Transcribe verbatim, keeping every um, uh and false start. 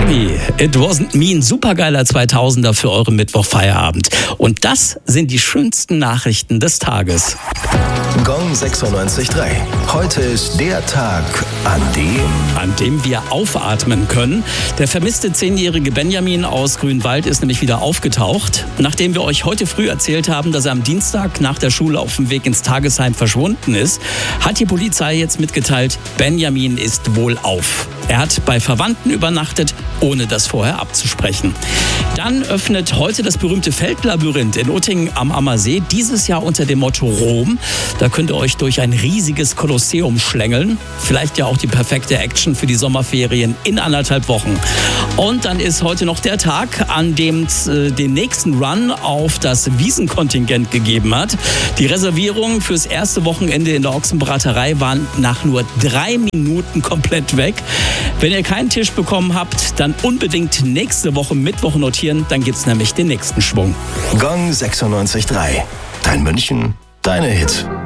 Bobby, It Wasn't Me, ein supergeiler zweitausender für euren Mittwochfeierabend. Und das sind die schönsten Nachrichten des Tages. Gong sechsundneunzig Komma drei. Heute ist der Tag, an dem... An dem wir aufatmen können. Der vermisste zehnjährige Benjamin aus Grünwald ist nämlich wieder aufgetaucht. Nachdem wir euch heute früh erzählt haben, dass er am Dienstag nach der Schule auf dem Weg ins Tagesheim verschwunden ist, hat die Polizei jetzt mitgeteilt, Benjamin ist wohlauf. Er hat bei Verwandten übernachtet, ohne das vorher abzusprechen. Dann öffnet heute das berühmte Feldlabyrinth in Uttingen am Ammersee, dieses Jahr unter dem Motto Rom. Da könnt ihr euch durch ein riesiges Kolosseum schlängeln. Vielleicht ja auch die perfekte Action für die Sommerferien in anderthalb Wochen. Und dann ist heute noch der Tag, an dem es äh, den nächsten Run auf das Wiesenkontingent gegeben hat. Die Reservierungen fürs erste Wochenende in der Ochsenbraterei waren nach nur drei Minuten komplett weg. Wenn ihr keinen Tisch bekommen habt, dann unbedingt nächste Woche Mittwoch notieren, dann gibt's nämlich den nächsten Schwung. Gong sechsundneunzig Komma drei. Dein München, deine Hits.